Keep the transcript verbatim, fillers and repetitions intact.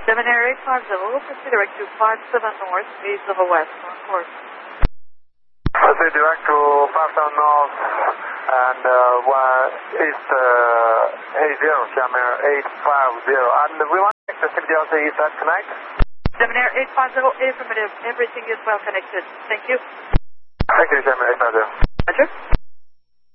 seven Air eight five zero, proceed direct to five seven north, east of a west, on course. Proceed direct to five seven north and uh, one east uh, eight zero, seven Air eight five zero. And we want to check the activity on the east side connect. seven Air eight five zero, affirmative, everything is well connected. Thank you. Thank you, seven Air eight five zero. Roger.